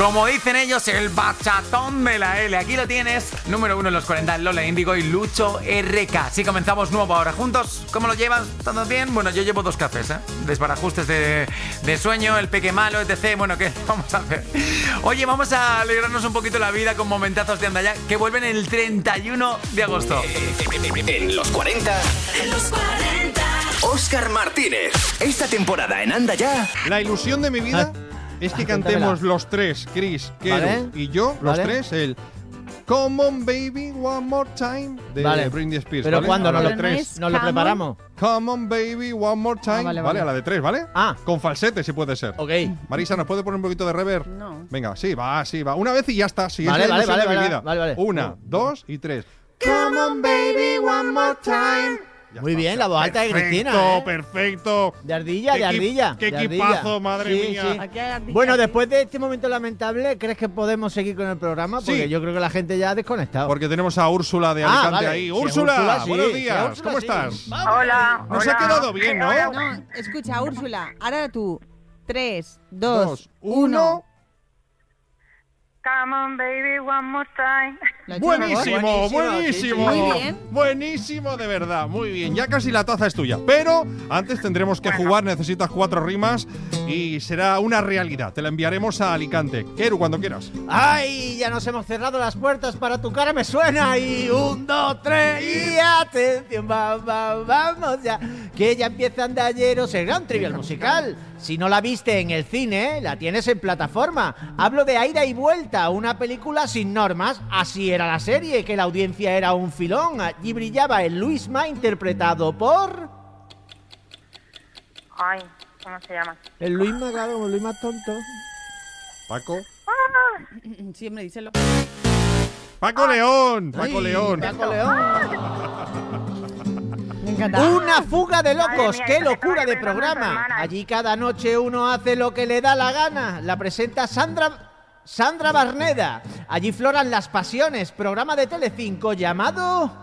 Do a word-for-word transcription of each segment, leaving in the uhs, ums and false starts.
Como dicen ellos, el bachatón de la L. Aquí lo tienes, número uno en los cuarenta, Lola Índigo y Lucho R K. Si comenzamos nuevo ahora juntos, ¿cómo lo llevas? ¿Todo bien? Bueno, yo llevo dos cafés, ¿eh? Desbarajustes de, de sueño, el peque malo, etcétera. Bueno, ¿qué vamos a hacer? Oye, vamos a alegrarnos un poquito la vida con momentazos de Anda Ya, que vuelven el treinta y uno de agosto. En los cuarenta, en los cuarenta, Óscar Martínez. Esta temporada en Anda Ya. La ilusión de mi vida es que cantemos los tres, Chris, Keru ¿Vale? y yo, los ¿Vale? tres, el Come on Baby One More Time de Vale. Britney Spears. Pero ¿vale? ¿cuándo? A la ¿Nos de lo- tres. ¿Nos lo Come on. preparamos? Come on Baby One More Time. Ah, vale, vale, vale. a la de tres, ¿vale? Ah. Con falsete, si puede ser. Ok. Marisa, ¿nos puede poner un poquito de reverb? No. Venga, sí, va, sí, va. Una vez y ya está. Sí, Vale, es la vale, ilusión vale, de mi vale, vida. vale, vale. Una, dos y tres. Come on Baby One More Time. Ya Muy está. bien, la voz alta de Perfecto, Cristina, ¿eh? perfecto. De ardilla, Qué de equi- ardilla. qué de ardilla. equipazo, madre Sí, mía. sí. Aquí hay ardilla, Bueno, sí. después de este momento lamentable, ¿crees que podemos seguir con el programa? Porque Sí. yo creo que la gente ya ha desconectado. Porque tenemos a Úrsula de Ah, Alicante vale. ahí. Sí, Úrsula, Úrsula, sí. buenos Sí, días. Úrsula, ¿Cómo sí. estás? Hola. Nos hola. ha quedado bien, ¿no? No, escucha, Úrsula, ahora tú. Tres, Dos, dos, uno. uno. Come on, baby, one more time. Lo ha hecho mejor. Buenísimo, Buenísimo, buenísimo. sí, sí. Muy bien. Buenísimo, de verdad. Muy bien. Ya casi la taza es tuya. Pero antes tendremos que jugar. Necesitas cuatro rimas y será una realidad. Te la enviaremos a Alicante. Keru, cuando quieras. ¡Ay! Ya nos hemos cerrado las puertas para tu cara, me suena. Y un, dos, tres, y atención, va, va, vamos ya. Que ya empieza Andalleros, el gran trivial musical. Si no la viste en el cine, la tienes en plataforma. Hablo de Aira y Vuelta, una película sin normas. Así era la serie, que la audiencia era un filón. Allí brillaba el Luisma, interpretado por... Ay, ¿cómo se llama? El Luisma, claro, como el Luisma tonto. Paco. Sí, hombre, díselo. Paco León. Paco Ay, León. Paco León. Me encanta. Una fuga de locos, Madre mía, qué esto que locura estaba de inventando programa. esta semana. Allí cada noche uno hace lo que le da la gana. La presenta Sandra Sandra Barneda. Allí floran las pasiones, programa de Telecinco llamado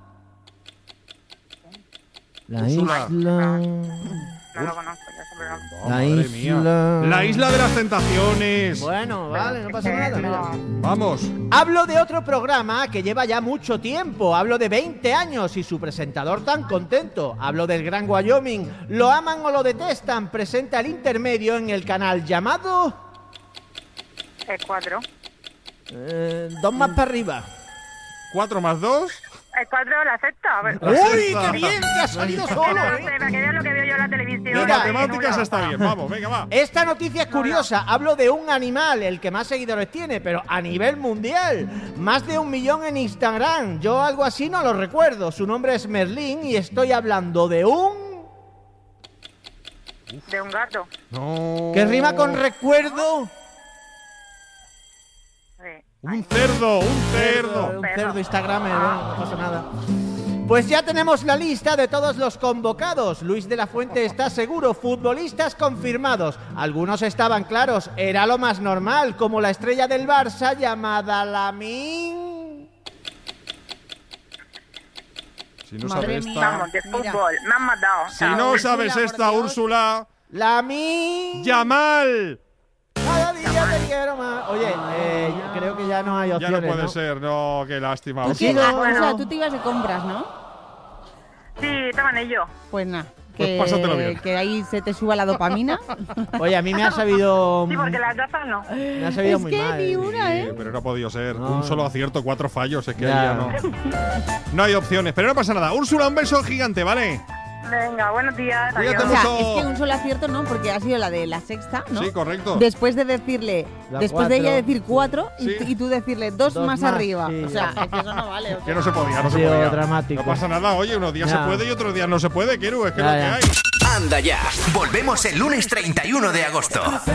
La Úrsula. Isla. No lo conozco, ya ese programa. Oh, La madre isla. mía. La isla de las tentaciones. Bueno, vale, no pasa nada. mira. Vamos. Hablo de otro programa que lleva ya mucho tiempo. Hablo de veinte años y su presentador tan contento. Hablo del Gran Wyoming. Lo aman o lo detestan. Presenta el intermedio en el canal llamado... El cuatro. Eh, dos más para arriba. Cuatro más dos. El cuatro, la sexta. A ver. La ¡Uy, sexta. qué bien! ¡Te ha salido Que solo! no lo ¿eh? sé, para que veas lo que veo yo en la televisión. De Mira, matemáticas Nula. está bien. Vamos, venga, va. Esta noticia es curiosa. Hablo de un animal, el que más seguidores tiene, pero a nivel mundial. Más de un millón en Instagram. Yo algo así no lo recuerdo. Su nombre es Merlín y estoy hablando de un... De un gato. No. ¿Qué rima con recuerdo? Sí. Un cerdo, un cerdo. Un cerdo Instagramer, bueno, no pasa nada. Pues ya tenemos la lista de todos los convocados. Luis de la Fuente está seguro, futbolistas confirmados. Algunos estaban claros, era lo más normal, como la estrella del Barça llamada Lamine. Si no Madre sabes mía. esta. Vamos, de Mira. fútbol. Me han matado. Si no sabes por esta, Dios. Úrsula. Lamine. Yamal. Cada día te quiero más. Oye, eh, yo creo que ya no hay Ya opciones, no puede ¿no? ser, no, qué lástima. Tú Sí, te- no, ah, bueno. O sea, tú te ibas de compras, ¿no? Sí, estaban ellos. Pues nada. Pues Que, pásatelo bien. que ahí se te suba la dopamina. Oye, a mí me ha sabido... Sí, porque las gafas no. Me ha sabido Es muy que mal. ni una, Sí, ¿eh? pero no ha podido ser. No. Un solo acierto, cuatro fallos. Es que Ya. ahí ya no. No hay opciones. Pero no pasa nada. Úrsula, un beso gigante, ¿vale? Venga, buenos días. Cuídate Adiós. O sea, mucho. es que un solo acierto no, porque ha sido la de la sexta, ¿no? Sí, correcto. Después de decirle, La después de ella cuatro. decir cuatro y, Sí. y tú decirle dos, Dos más, más, arriba. sí, o sea, ya. es que eso no vale. o sea. Que no se podía, no Ha se sido podía. dramático. No pasa nada. Oye, unos días Ya. se puede y otros días no se puede, Keru. Es que Ya, es lo ya. que hay. Anda Ya. Volvemos el lunes treinta y uno de agosto.